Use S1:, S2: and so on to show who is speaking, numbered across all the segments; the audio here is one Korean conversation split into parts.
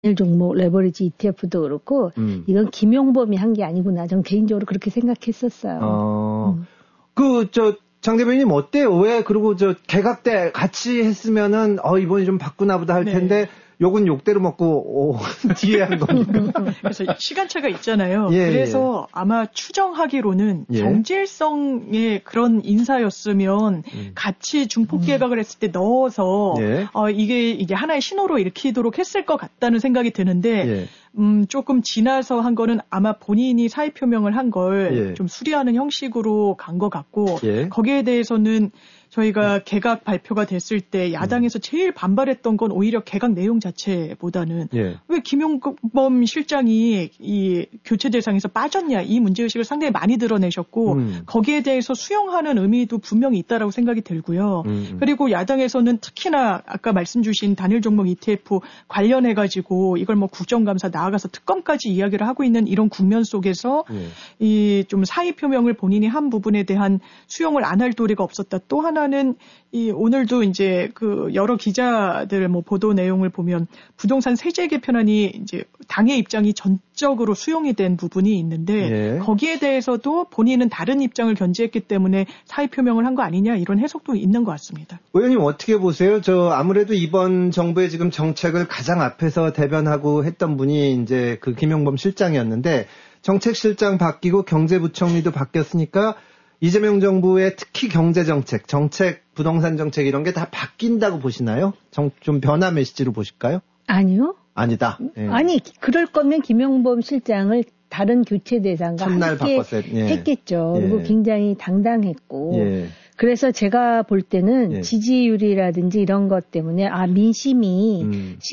S1: 종목 레버리지 ETF도 그렇고 이건 김용범이 한 게 아니구나. 전 개인적으로 그렇게 생각했었어요.
S2: 장 대변인님 어때요? 왜 그리고 개각 때 같이 했으면은 이번에 좀 바꾸나 보다 할 텐데 욕은 욕대로 먹고 뒤에 한 겁니까?
S3: 그래서 시간차가 있잖아요.
S2: 예,
S3: 그래서 아마 추정하기로는 정질성의 그런 인사였으면 같이 중폭 개각을 했을 때 넣어서 이게 하나의 신호로 일으키도록 했을 것 같다는 생각이 드는데 조금 지나서 한 거는 아마 본인이 사의 표명을 한 걸 좀 수리하는 형식으로 간 것 같고 거기에 대해서는 저희가 개각 발표가 됐을 때 야당에서 제일 반발했던 건 오히려 개각 내용 자체보다는 왜 김용범 실장이 이 교체 대상에서 빠졌냐 이 문제의식을 상당히 많이 드러내셨고 거기에 대해서 수용하는 의미도 분명히 있다라고 생각이 들고요. 그리고 야당에서는 특히나 아까 말씀 주신 단일 종목 ETF 관련해가지고 이걸 뭐 국정감사 나아가서 특검까지 이야기를 하고 있는 이런 국면 속에서 이 좀 사의 표명을 본인이 한 부분에 대한 수용을 안 할 도리가 없었다. 또 하나는 오늘도 이제 여러 기자들 보도 내용을 보면 부동산 세제 개편안이 이제 당의 입장이 전적으로 수용이 된 부분이 있는데 거기에 대해서도 본인은 다른 입장을 견지했기 때문에 사의 표명을 한 거 아니냐 이런 해석도 있는 것 같습니다.
S2: 의원님 어떻게 보세요? 아무래도 이번 정부의 지금 정책을 가장 앞에서 대변하고 했던 분이 이제 김용범 실장이었는데 정책실장 바뀌고 경제부총리도 바뀌었으니까 이재명 정부의 특히 경제정책, 부동산 정책 이런 게 다 바뀐다고 보시나요? 좀 변화 메시지로 보실까요?
S1: 아니요.
S2: 아니다.
S1: 아니, 그럴 거면 김용범 실장을 다른 교체 대상과 함께 했겠죠. 그리고 굉장히 당당했고. 그래서 제가 볼 때는 지지율이라든지 이런 것 때문에 민심이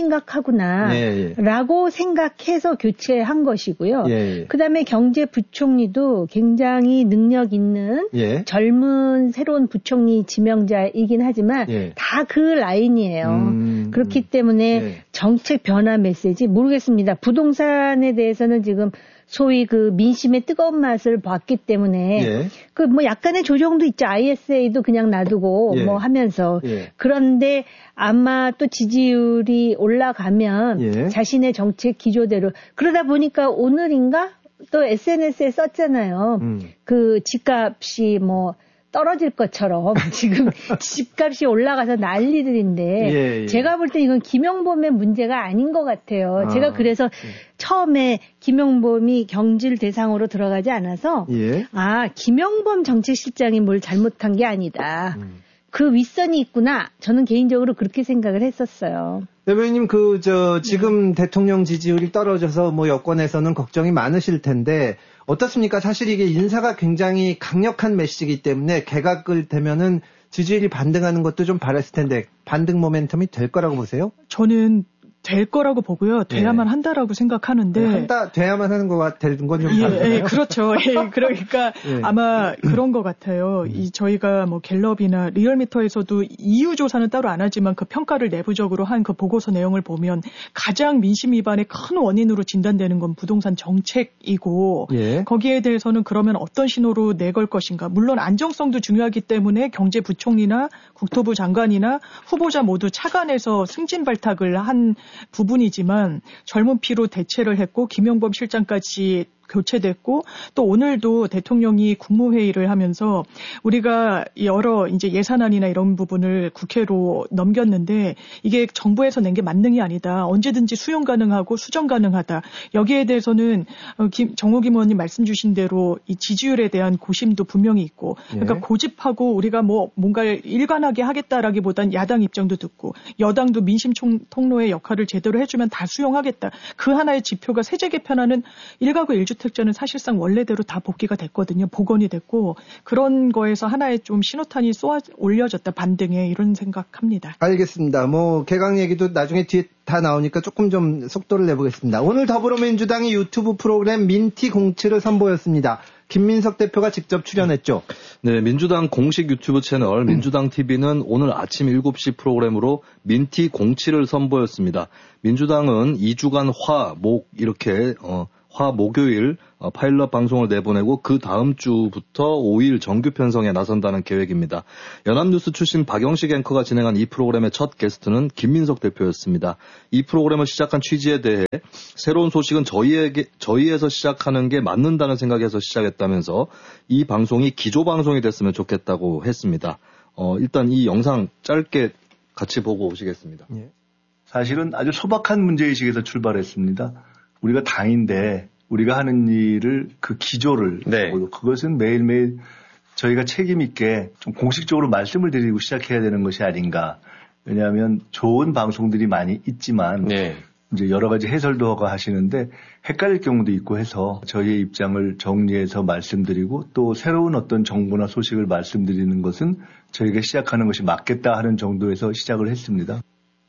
S1: 심각하구나 라고 생각해서 교체한 것이고요. 그다음에 경제부총리도 굉장히 능력 있는 젊은 새로운 부총리 지명자이긴 하지만 다 그 라인이에요. 그렇기 때문에 정책 변화 메시지 모르겠습니다. 부동산에 대해서는 지금 소위 민심의 뜨거운 맛을 봤기 때문에 약간의 조정도 있죠. ISA도 그냥 놔두고 하면서 그런데 아마 또 지지율이 올라가면 자신의 정책 기조대로 그러다 보니까 오늘인가 또 SNS에 썼잖아요. 집값이 떨어질 것처럼 지금 집값이 올라가서 난리들인데 제가 볼 때 이건 김용범의 문제가 아닌 것 같아요. 제가 그래서 처음에 김용범이 경질 대상으로 들어가지 않아서 김용범 정책실장이 뭘 잘못한 게 아니다. 그 윗선이 있구나. 저는 개인적으로 그렇게 생각을 했었어요.
S2: 대변인님 지금 대통령 지지율이 떨어져서 여권에서는 걱정이 많으실 텐데 어떻습니까? 사실 이게 인사가 굉장히 강력한 메시지이기 때문에 개각을 되면은 지지율이 반등하는 것도 좀 바랐을 텐데 반등 모멘텀이 될 거라고 보세요?
S3: 저는 될 거라고 보고요. 돼야만 한다라고 생각하는데.
S2: 돼야만 하는 거와 되는 건 좀 다르잖아요.
S3: 그렇죠. 그러니까 아마 그런 것 같아요. 저희가 갤럽이나 리얼미터에서도 이유 조사는 따로 안 하지만 그 평가를 내부적으로 한 그 보고서 내용을 보면 가장 민심 위반의 큰 원인으로 진단되는 건 부동산 정책이고 거기에 대해서는 그러면 어떤 신호로 내걸 것인가. 물론 안정성도 중요하기 때문에 경제부총리나 국토부 장관이나 후보자 모두 차관해서 승진 발탁을 한 부분이지만 젊은 피로 대체를 했고 김용범 실장까지 교체됐고 또 오늘도 대통령이 국무회의를 하면서 우리가 여러 이제 예산안이나 이런 부분을 국회로 넘겼는데 이게 정부에서 낸 게 만능이 아니다. 언제든지 수용 가능하고 수정 가능하다. 여기에 대해서는 정호김 의원님 말씀 주신 대로 이 지지율에 대한 고심도 분명히 있고 그러니까 고집하고 우리가 뭔가를 일관하게 하겠다라기보단 야당 입장도 듣고 여당도 민심 통로의 역할을 제대로 해주면 다 수용하겠다. 그 하나의 지표가 세제 개편안은 1가구 1주택자는 사실상 원래대로 다 복귀가 됐거든요. 복원이 됐고 그런 거에서 하나의 좀 신호탄이 쏘아 올려졌다. 반등에 이런 생각합니다.
S2: 알겠습니다. 개각 얘기도 나중에 뒤에 다 나오니까 조금 좀 속도를 내보겠습니다. 오늘 더불어민주당이 유튜브 프로그램 민티 공치를 선보였습니다. 김민석 대표가 직접 출연했죠.
S4: 네, 민주당 공식 유튜브 채널 민주당 TV는 오늘 아침 7시 프로그램으로 민티 공치를 선보였습니다. 민주당은 2주간 화, 목 이렇게 화, 목요일 파일럿 방송을 내보내고 그 다음 주부터 5일 정규 편성에 나선다는 계획입니다. 연합뉴스 출신 박영식 앵커가 진행한 이 프로그램의 첫 게스트는 김민석 대표였습니다. 이 프로그램을 시작한 취지에 대해 새로운 소식은 저희에서 시작하는 게 맞는다는 생각에서 시작했다면서 이 방송이 기조 방송이 됐으면 좋겠다고 했습니다. 일단 이 영상 짧게 같이 보고 오시겠습니다.
S5: 예. 사실은 아주 소박한 문제의식에서 출발했습니다. 우리가 당인데 우리가 하는 일을 그 기조를
S4: 네.
S5: 그것은 매일매일 저희가 책임 있게 좀 공식적으로 말씀을 드리고 시작해야 되는 것이 아닌가. 왜냐하면 좋은 방송들이 많이 있지만 네. 이제 여러 가지 해설도 하고 하시는데 헷갈릴 경우도 있고 해서 저희의 입장을 정리해서 말씀드리고 또 새로운 어떤 정보나 소식을 말씀드리는 것은 저희가 시작하는 것이 맞겠다 하는 정도에서 시작을 했습니다.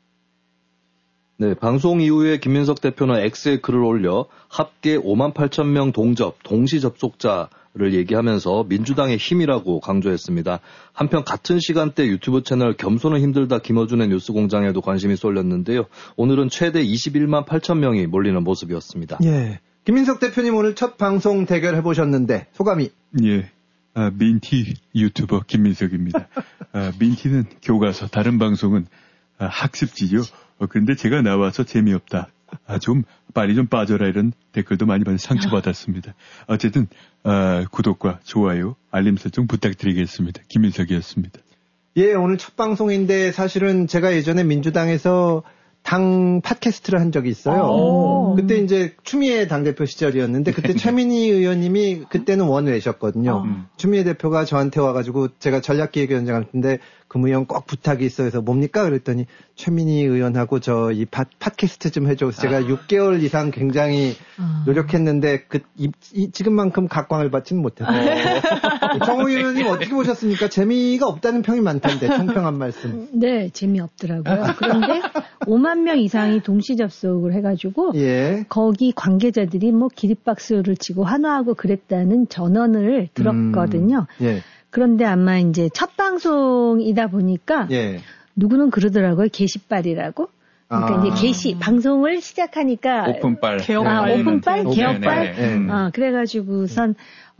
S4: 네, 방송 이후에 김민석 대표는 X에 글을 올려 합계 58,000명 동시 접속자를 얘기하면서 민주당의 힘이라고 강조했습니다. 한편 같은 시간대 유튜브 채널 겸손은 힘들다 김어준의 뉴스공장에도 관심이 쏠렸는데요. 오늘은 최대 21만 8,000명이 몰리는 모습이었습니다.
S2: 예, 김민석 대표님 오늘 첫 방송 대결해보셨는데 소감이?
S6: 예, 민티 유튜버 김민석입니다. 민티는 교과서, 다른 방송은 학습지죠. 그런데 제가 나와서 재미없다. 좀 빨리 좀 빠져라 이런 댓글도 많이 받아 상처받았습니다. 어쨌든 구독과 좋아요, 알림 설정 부탁드리겠습니다. 김민석이었습니다.
S2: 예, 오늘 첫 방송인데 사실은 제가 예전에 민주당에서 당 팟캐스트를 한 적이 있어요. 그때 이제 추미애 당대표 시절이었는데 그때 최민희 의원님이 그때는 원외셨거든요. 추미애 대표가 저한테 와가지고 제가 전략기획위원장 할 텐데 금의원 꼭 부탁이 있어 해서 뭡니까? 그랬더니 최민희 의원하고 저 이 팟캐스트 좀 해줘. 제가 6개월 이상 굉장히 노력했는데 지금만큼 각광을 받지는 못했어요. 정호 의원님 어떻게 보셨습니까? 재미가 없다는 평이 많던데 청평한 말씀.
S1: 네, 재미없더라고요. 그런데 5만 명 이상이 동시 접속을 해가지고 예. 거기 관계자들이 뭐 기립박수를 치고 환호하고 그랬다는 전언을 들었거든요. 예. 그런데 아마 이제 첫 방송이다 보니까 예. 누구는 그러더라고요. 게시빨이라고. 그러니까 이제 방송을 시작하니까
S6: 오픈빨.
S1: 오픈빨? 개혁빨? 그래가지고선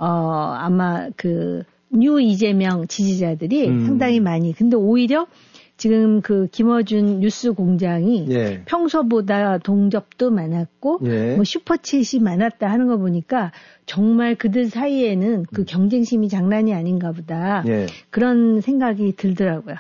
S1: 아마 뉴 이재명 지지자들이 상당히 많이. 근데 오히려 지금 김어준 뉴스 공장이 예. 평소보다 동접도 많았고 예. 뭐 슈퍼챗이 많았다 하는 거 보니까 정말 그들 사이에는 그 경쟁심이 장난이 아닌가 보다. 예. 그런 생각이 들더라고요.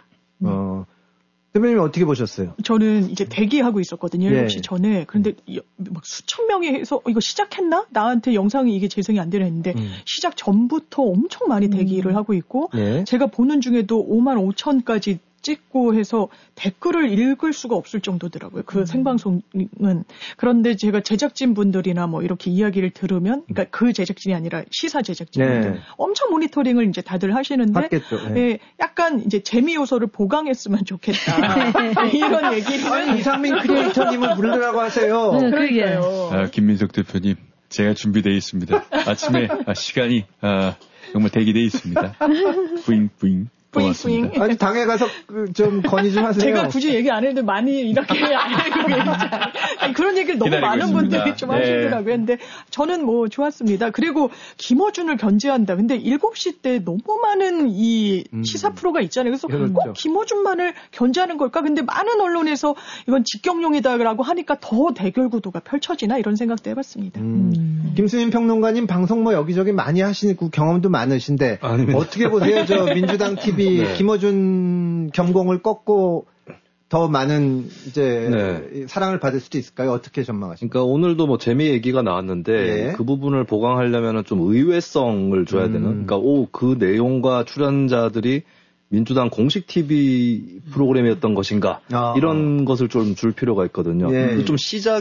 S2: 대표님 어떻게 보셨어요?
S3: 저는 이제 대기하고 있었거든요. 7시 전에. 그런데 막 수천 명이 해서 이거 시작했나? 나한테 영상이 이게 재생이 안 되려 했는데 시작 전부터 엄청 많이 대기를 하고 있고 예. 제가 보는 중에도 5만 5천까지 찍고 해서 댓글을 읽을 수가 없을 정도더라고요. 그 생방송은. 그런데 제가 제작진 분들이나 뭐 이렇게 이야기를 들으면, 그러니까 그 제작진이 아니라 시사 제작진들 네. 엄청 모니터링을 이제 다들 하시는데, 네. 약간 이제 재미 요소를 보강했으면 좋겠다. 이런 얘기를.
S2: 이상민 크리에이터님을 부르라고 하세요.
S1: 네, 그러게요.
S6: 김민석 대표님, 제가 준비되어 있습니다. 아침에 시간이 정말 대기되어 있습니다. 부잉. 고맙습니다.
S2: 아니 당에 가서 좀 건의 좀 하세요.
S3: 제가 굳이 얘기 안 했는데 많이 이렇게 알고 계시잖아요. 그런 얘기를 너무 많은 있습니다. 분들이 좀 하시더라고요. 근데 저는 뭐 좋았습니다. 그리고 김어준을 견제한다. 근데 7시 때 너무 많은 이 시사 프로가 있잖아요. 그래서 그렇죠. 꼭 김어준만을 견제하는 걸까? 근데 많은 언론에서 이건 직경용이다라고 하니까 더 대결 구도가 펼쳐지나 이런 생각도 해봤습니다.
S2: 김수민 평론가님 방송 뭐 여기저기 많이 하시고 경험도 많으신데 아닙니다. 어떻게 보세요? 저 민주당 TV 네. 김어준 겸공을 꺾고 더 많은 이제 사랑을 받을 수도 있을까요? 어떻게 전망하십니까?
S4: 그러니까 오늘도 뭐 재미 얘기가 나왔는데 그 부분을 보강하려면은 좀 의외성을 줘야 되는. 그러니까 그 내용과 출연자들이 민주당 공식 TV 프로그램이었던 것인가 이런 것을 좀 줄 필요가 있거든요. 좀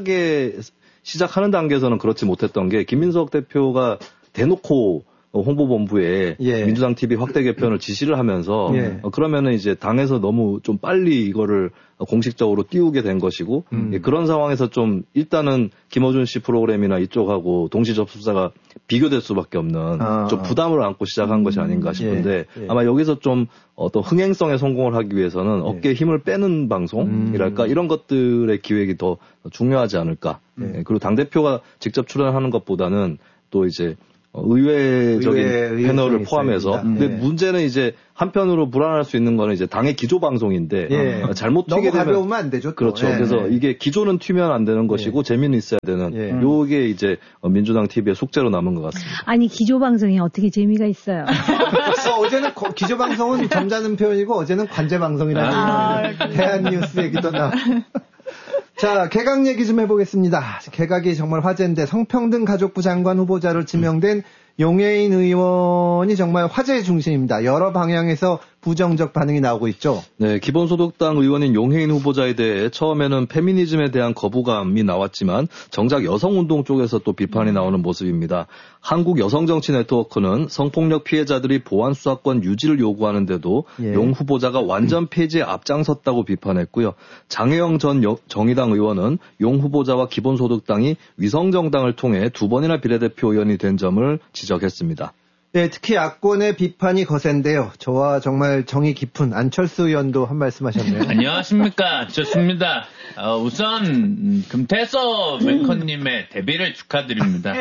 S4: 시작하는 단계에서는 그렇지 못했던 게 김민석 대표가 대놓고 홍보본부에 민주당 TV 확대 개편을 지시를 하면서 그러면은 이제 당에서 너무 좀 빨리 이거를 공식적으로 띄우게 된 것이고 그런 상황에서 좀 일단은 김어준 씨 프로그램이나 이쪽하고 동시 접속자가 비교될 수밖에 없는 좀 부담을 안고 시작한 것이 아닌가 싶은데 아마 여기서 좀 어떤 흥행성에 성공을 하기 위해서는 어깨에 힘을 빼는 방송이랄까 이런 것들의 기획이 더 중요하지 않을까. 그리고 당대표가 직접 출연하는 것보다는 또 이제 의외적인 패널을 포함해서. 근데 문제는 이제 한편으로 불안할 수 있는 거는 이제 당의 기조 방송인데 잘못 튀게 되면
S2: 너무 가벼우면 안 되죠. 또.
S4: 그렇죠. 그래서 이게 기조는 튀면 안 되는 것이고 재미는 있어야 되는 요게 이제 민주당 TV의 숙제로 남은 것 같습니다.
S1: 아니 기조 방송이 어떻게 재미가 있어요?
S2: 어제는 기조 방송은 점잖은 표현이고 어제는 관제 방송이라는 대한뉴스 얘기도 나. 자, 개각 얘기 좀 해보겠습니다. 개각이 정말 화제인데 성평등 가족부 장관 후보자로 지명된 용해인 의원이 정말 화제의 중심입니다. 여러 방향에서 부정적 반응이 나오고 있죠.
S4: 네, 기본소득당 의원인 용해인 후보자에 대해 처음에는 페미니즘에 대한 거부감이 나왔지만 정작 여성운동 쪽에서 또 비판이 나오는 모습입니다. 한국여성정치네트워크는 성폭력 피해자들이 보안수사권 유지를 요구하는데도 용 후보자가 완전 폐지에 앞장섰다고 비판했고요. 장혜영 전 정의당 의원은 용 후보자와 기본소득당이 위성정당을 통해 2번이나 비례대표 의원이 된 점을 지적했습니다.
S2: 네, 특히 야권의 비판이 거센데요. 저와 정말 정이 깊은 안철수 의원도 한 말씀 하셨네요.
S7: 안녕하십니까. 좋습니다. 우선 금태섭 앵커님의 데뷔를 축하드립니다.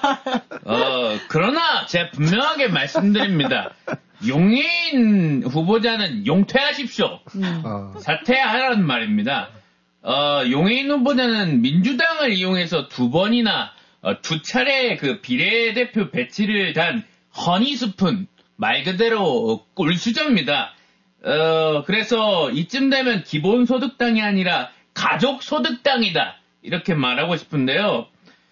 S7: 그러나 제가 분명하게 말씀드립니다. 용해인 후보자는 용퇴하십시오. 사퇴하라는 말입니다. 용해인 후보자는 민주당을 이용해서 2번이나 2차례 그 비례대표 배치를 단 허니스푼, 말 그대로 꿀수저입니다. 그래서 이쯤 되면 기본소득당이 아니라 가족소득당이다. 이렇게 말하고 싶은데요.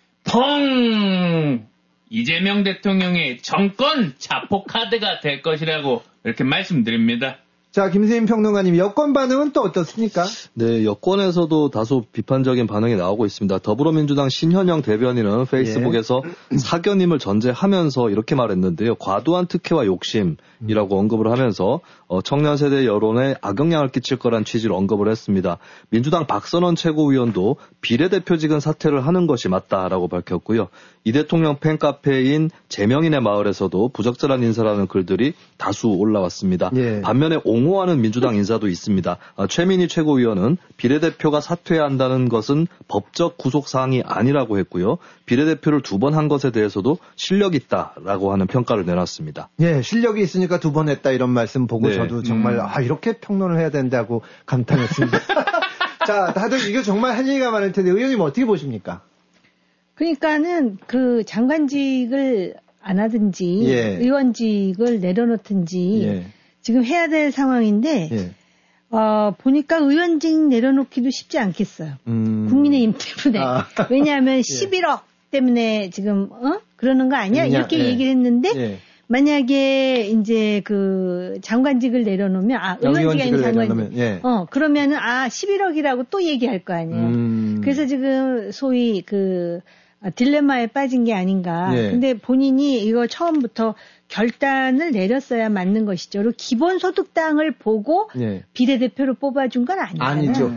S7: 이재명 대통령의 정권 자포카드가 될 것이라고 이렇게 말씀드립니다.
S2: 자, 김세인 평론가님, 여권 반응은 또 어떻습니까?
S4: 네, 여권에서도 다소 비판적인 반응이 나오고 있습니다. 더불어민주당 신현영 대변인은 페이스북에서 사견임을 전제하면서 이렇게 말했는데요. 과도한 특혜와 욕심이라고 언급을 하면서 청년 세대 여론에 악영향을 끼칠 거란 취지로 언급을 했습니다. 민주당 박선원 최고위원도 비례대표직은 사퇴를 하는 것이 맞다라고 밝혔고요. 이 대통령 팬카페인 제명인의 마을에서도 부적절한 인사라는 글들이 다수 올라왔습니다. 반면에 옹호하는 민주당 인사도 있습니다. 최민희 최고위원은 비례대표가 사퇴해야 한다는 것은 법적 구속사항이 아니라고 했고요. 비례대표를 2번 한 것에 대해서도 실력 있다라고 하는 평가를 내놨습니다.
S2: 예, 실력이 있으니까 2번 했다 이런 말씀 보고 저도 정말 이렇게 평론을 해야 된다고 감탄했습니다. 자, 다들 이게 정말 할 얘기가 많을 텐데 의원님 어떻게 보십니까?
S1: 그러니까는 그 장관직을 안 하든지 의원직을 내려놓든지 지금 해야 될 상황인데 보니까 의원직 내려놓기도 쉽지 않겠어요. 국민의힘 때문에. 왜냐하면 11억 때문에 지금 그러는 거 아니야? 이렇게 얘기를 했는데 만약에 이제 그 장관직을 내려놓으면 의원직이 아닌 장관직 그러면은 11억이라고 또 얘기할 거 아니에요. 그래서 지금 소위 그 딜레마에 빠진 게 아닌가. 근데 본인이 이거 처음부터 결단을 내렸어야 맞는 것이죠. 그리고 기본소득당을 보고 비례대표를 뽑아준 건 아니잖아요.
S2: 아니죠.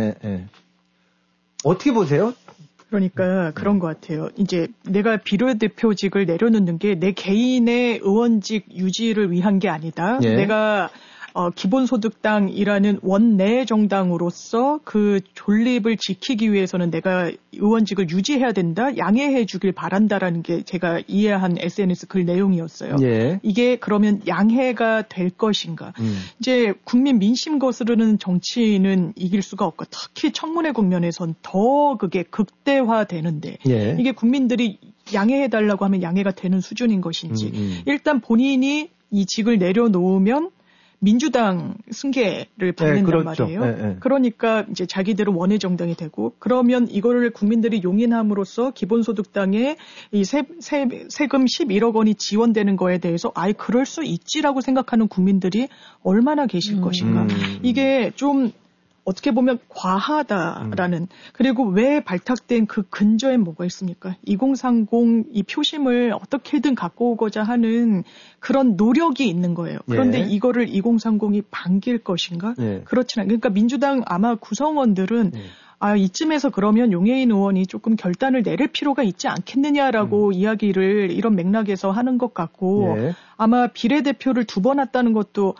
S2: 어떻게 보세요?
S3: 그러니까 그런 것 같아요. 이제 내가 비례대표직을 내려놓는 게 내 개인의 의원직 유지를 위한 게 아니다. 내가 기본소득당이라는 원내 정당으로서 그 존립을 지키기 위해서는 내가 의원직을 유지해야 된다, 양해해 주길 바란다라는 게 제가 이해한 SNS 글 내용이었어요. 이게 그러면 양해가 될 것인가. 이제 국민 민심 거스르는 정치인은 이길 수가 없고 특히 청문회 국면에선 더 그게 극대화되는데 이게 국민들이 양해해달라고 하면 양해가 되는 수준인 것인지 일단 본인이 이 직을 내려놓으면 민주당 승계를 받는단 말이에요. 그러니까 이제 자기들은 원외 정당이 되고 그러면 이거를 국민들이 용인함으로써 기본소득당에 이 세금 11억 원이 지원되는 거에 대해서 그럴 수 있지라고 생각하는 국민들이 얼마나 계실 것인가. 이게 좀 어떻게 보면 과하다라는 그리고 왜 발탁된 그 근저에 뭐가 있습니까? 2030 이 표심을 어떻게든 갖고 오고자 하는 그런 노력이 있는 거예요. 그런데 이거를 2030이 반길 것인가? 그렇진 않아요. 그러니까 민주당 아마 구성원들은 이쯤에서 그러면 용해인 의원이 조금 결단을 내릴 필요가 있지 않겠느냐라고 이야기를 이런 맥락에서 하는 것 같고 아마 비례대표를 2번 했다는 것도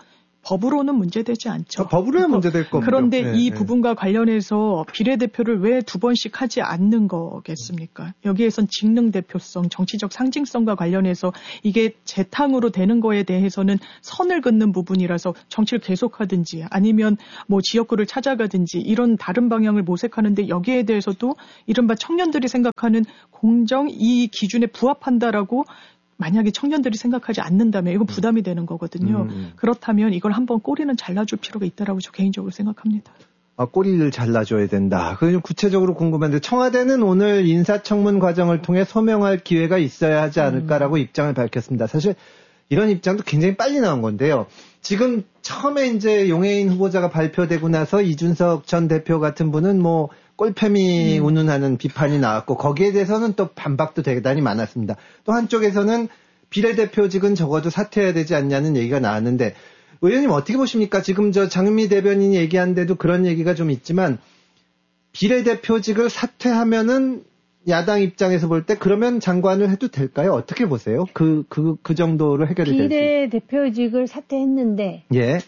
S3: 법으로는 문제되지 않죠.
S2: 법으로는 문제될 겁니다.
S3: 그런데 이 부분과 관련해서 비례대표를 왜 2번씩 하지 않는 거겠습니까? 여기에선 직능 대표성, 정치적 상징성과 관련해서 이게 재탕으로 되는 거에 대해서는 선을 긋는 부분이라서 정치를 계속하든지 아니면 뭐 지역구를 찾아가든지 이런 다른 방향을 모색하는데 여기에 대해서도 이른바 청년들이 생각하는 공정 이 기준에 부합한다라고 만약에 청년들이 생각하지 않는다면 이건 부담이 되는 거거든요. 그렇다면 이걸 한번 꼬리는 잘라줄 필요가 있다라고 저 개인적으로 생각합니다.
S2: 꼬리를 잘라줘야 된다. 그게 좀 구체적으로 궁금한데 청와대는 오늘 인사청문 과정을 통해 소명할 기회가 있어야 하지 않을까라고 입장을 밝혔습니다. 사실 이런 입장도 굉장히 빨리 나온 건데요. 지금 처음에 이제 용해인 후보자가 발표되고 나서 이준석 전 대표 같은 분은 뭐 꼴패미 운운하는 비판이 나왔고 거기에 대해서는 또 반박도 대단히 많았습니다. 또 한쪽에서는 비례대표직은 적어도 사퇴해야 되지 않냐는 얘기가 나왔는데 의원님 어떻게 보십니까? 지금 저 장윤미 대변인이 얘기한 데도 그런 얘기가 좀 있지만 비례대표직을 사퇴하면은 야당 입장에서 볼 때 그러면 장관을 해도 될까요? 어떻게 보세요? 그 정도로 해결이 될지.
S1: 비례대표직을 사퇴했는데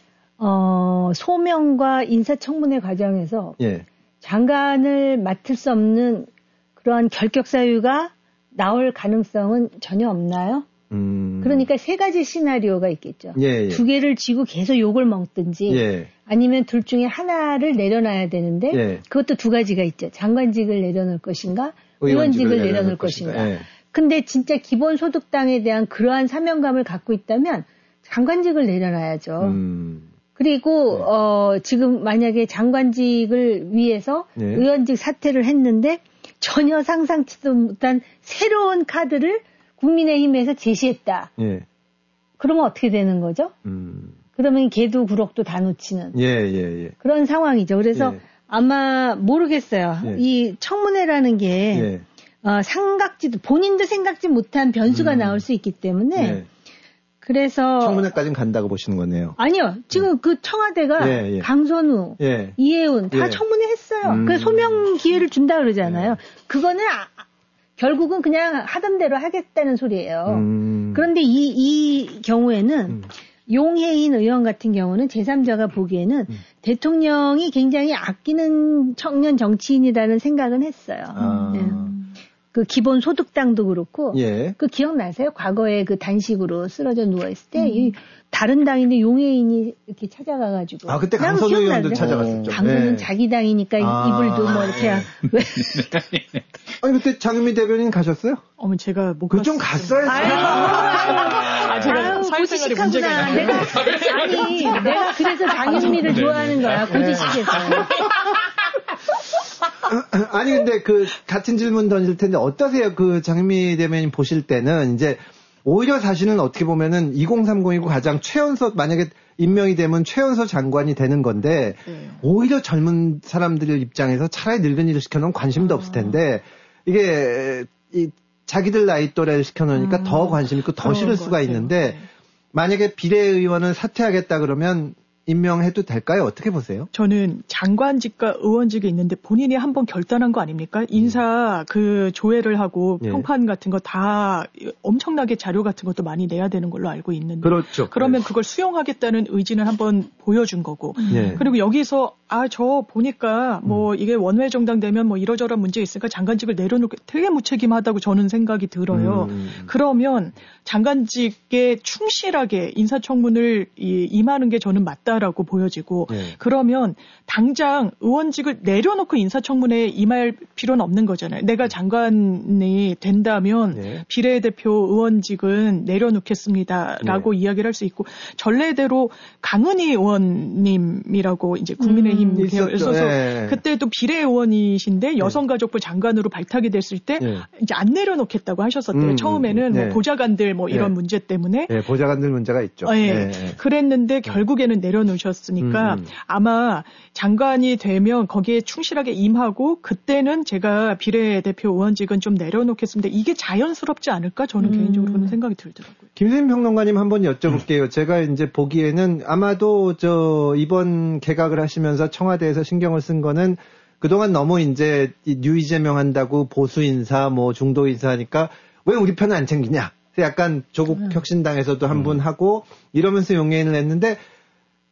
S1: 소명과 인사청문회 과정에서 장관을 맡을 수 없는 그러한 결격 사유가 나올 가능성은 전혀 없나요? 그러니까 세 가지 시나리오가 있겠죠. 두 개를 쥐고 계속 욕을 먹든지 아니면 둘 중에 하나를 내려놔야 되는데 그것도 두 가지가 있죠. 장관직을 내려놓을 것인가 의원직을 내려놓을 것인가. 근데 진짜 기본소득당에 대한 그러한 사명감을 갖고 있다면 장관직을 내려놔야죠. 그리고 지금 만약에 장관직을 위해서 의원직 사퇴를 했는데 전혀 상상치도 못한 새로운 카드를 국민의힘에서 제시했다. 그러면 어떻게 되는 거죠? 그러면 개도 구럭도 다 놓치는 그런 상황이죠. 그래서 아마 모르겠어요. 이 청문회라는 게 생각지도 본인도 생각지 못한 변수가 나올 수 있기 때문에 그래서
S2: 청문회까지는 간다고 보시는 거네요.
S1: 아니요. 지금 그 청와대가 강선우, 이혜훈 다 청문회 했어요. 그 소명 기회를 준다 그러잖아요. 그거는 결국은 그냥 하던 대로 하겠다는 소리예요. 그런데 이 경우에는 용해인 의원 같은 경우는 제3자가 보기에는 대통령이 굉장히 아끼는 청년 정치인이라는 생각은 했어요. 그 기본소득당도 그렇고 그 기억나세요? 과거에 그 단식으로 쓰러져 누워있을 때 이 다른 당인데 용해인이 이렇게 찾아가가지고
S2: 그때 강선우 의원도 찾아갔었죠.
S1: 강선우는 자기 당이니까 이불도 뭐 이렇게
S2: 아니 그때 장윤미 대변인 가셨어요?
S3: 제가 못
S2: 갔어요. 좀 갔어야지.
S3: 제가 사회생활에 문제가 있나요?
S1: 내가 그래서 장윤미를 좋아하는 거야. 고지식에서.
S2: 아니 근데 그 같은 질문 던질 텐데 어떠세요? 그 장윤미 대변인 보실 때는 이제 오히려 사실은 어떻게 보면은 2030이고 가장 최연소 만약에 임명이 되면 최연소 장관이 되는 건데 오히려 젊은 사람들 입장에서 차라리 늙은이를 시켜놓으면 관심도 없을 텐데 이게 자기들 나이 또래를 시켜놓으니까 더 관심 있고 더 싫을 수가 있는데 만약에 비례의원을 사퇴하겠다 그러면 임명해도 될까요? 어떻게 보세요?
S3: 저는 장관직과 의원직이 있는데 본인이 한번 결단한 거 아닙니까? 인사 그 조회를 하고 평판 같은 거 다 엄청나게 자료 같은 것도 많이 내야 되는 걸로 알고 있는데.
S2: 그렇죠.
S3: 그러면 그걸 수용하겠다는 의지는 한번 보여준 거고. 그리고 여기서 저 보니까 뭐 이게 원외 정당 되면 뭐 이러저런 문제 있으니까 장관직을 내려놓고 되게 무책임하다고 저는 생각이 들어요. 그러면 장관직에 충실하게 인사청문을 임하는 게 저는 맞다라고 보여지고 그러면 당장 의원직을 내려놓고 인사청문회에 임할 필요는 없는 거잖아요. 내가 장관이 된다면 비례대표 의원직은 내려놓겠습니다라고 이야기를 할 수 있고 전례대로 강은희 의원님이라고 이제 국민의힘 계열에서 그때도 비례의원이신데 여성가족부 장관으로 발탁이 됐을 때 이제 안 내려놓겠다고 하셨었대요. 처음에는 뭐 보좌관들 뭐 이런 문제 때문에
S2: 보좌관들 문제가 있죠.
S3: 그랬는데 결국에는 내려놓으셨으니까 아마 장관이 되면 거기에 충실하게 임하고 그때는 제가 비례대표 의원직은 좀 내려놓겠습니다. 이게 자연스럽지 않을까? 저는 개인적으로는 생각이 들더라고요.
S2: 김수민 평론가님 한번 여쭤볼게요. 제가 이제 보기에는 아마도 이번 개각을 하시면서 청와대에서 신경을 쓴 거는 그동안 너무 이제 뉴 이재명 한다고 보수 인사 뭐 중도 인사 하니까 왜 우리 편은 안 챙기냐. 약간 조국 혁신당에서도 한 분 하고 이러면서 용해인을 했는데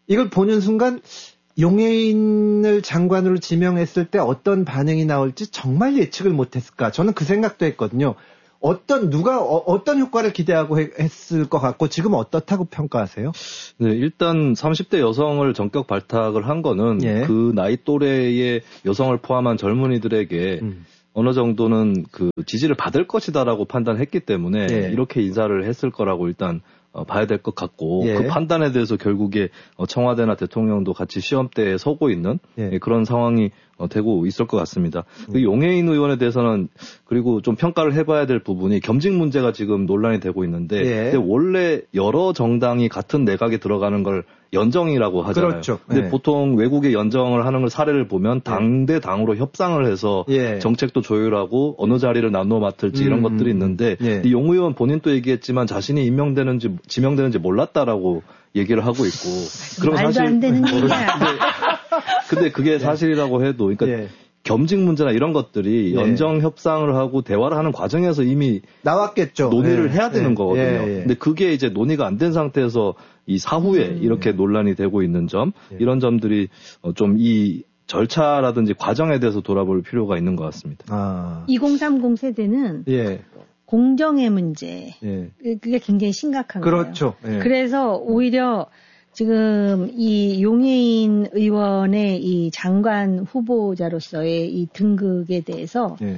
S2: 이걸 보는 순간 용해인을 장관으로 지명했을 때 어떤 반응이 나올지 정말 예측을 못했을까? 저는 그 생각도 했거든요. 누가 어떤 효과를 기대하고 했을 것 같고 지금 어떻다고 평가하세요?
S4: 네, 일단 30대 여성을 전격 발탁을 한 거는 예. 그 나이 또래의 여성을 포함한 젊은이들에게 어느 정도는 그 지지를 받을 것이다라고 판단했기 때문에 예. 이렇게 인사를 했을 거라고 일단 봐야 될 것 같고 예. 그 판단에 대해서 결국에 청와대나 대통령도 같이 시험대에 서고 있는 예. 그런 상황이 되고 있을 것 같습니다. 그 용해인 의원에 대해서는 그리고 좀 평가를 해봐야 될 부분이 겸직 문제가 지금 논란이 되고 있는데 예. 근데 원래 여러 정당이 같은 내각에 들어가는 걸 연정이라고 하잖아요.
S2: 그렇죠.
S4: 근데
S2: 예.
S4: 보통 외국의 연정을 하는 걸 사례를 보면 당 대 당으로 협상을 해서 예. 정책도 조율하고 어느 자리를 나눠 맡을지 이런 것들이 있는데 예. 용 의원 본인도 얘기했지만 자신이 지명되는지 몰랐다라고 얘기를 하고 있고
S1: 그럼 말도 사실 안 되는 얘기야.
S4: 근데 그게 사실이라고 해도 그러니까 예. 겸직 문제나 이런 것들이 예. 연정 협상을 하고 대화를 하는 과정에서 이미
S2: 나왔겠죠.
S4: 논의를
S2: 예.
S4: 해야 되는
S2: 예.
S4: 거거든요.
S2: 예.
S4: 근데 그게 이제 논의가 안 된 상태에서 이 사후에 이렇게 논란이 되고 있는 점 이런 점들이 좀 이 절차라든지 과정에 대해서 돌아볼 필요가 있는 것 같습니다.
S1: 2030 세대는
S2: 예.
S1: 공정의 문제
S2: 예.
S1: 그게 굉장히 심각한
S2: 그렇죠.
S1: 거예요. 예. 그래서 오히려 지금 이 용해인 의원의 이 장관 후보자로서의 이 등극에 대해서
S2: 예.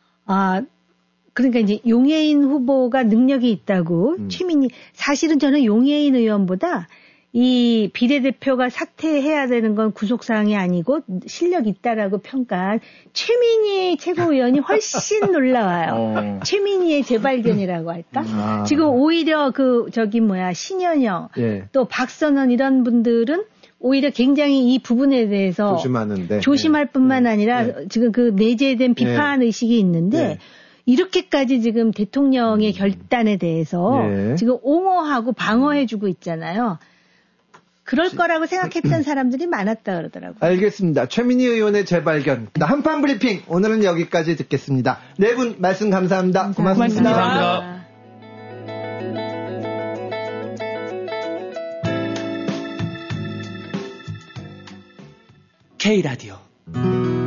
S1: 그러니까 이제 용해인 후보가 능력이 있다고 최민희 사실은 저는 용해인 의원보다 이 비례대표가 사퇴해야 되는 건 구속사항이 아니고 실력 있다라고 평가한 최민희 최고위원이 훨씬 놀라워요. 최민희의 재발견이라고 할까? 지금 오히려 신현영
S2: 예.
S1: 또 박선원 이런 분들은 오히려 굉장히 이 부분에 대해서 조심할 뿐만 아니라 지금 그 내재된 비판 의식이 있는데 이렇게까지 지금 대통령의 결단에 대해서 지금 옹호하고 방어해주고 있잖아요. 그럴 거라고 생각했던 사람들이 많았다 그러더라고요.
S2: 알겠습니다. 최민희 의원의 재발견. 한판 브리핑. 오늘은 여기까지 듣겠습니다. 네 분 말씀 감사합니다. 고맙습니다.
S7: 감사합니다.
S8: K라디오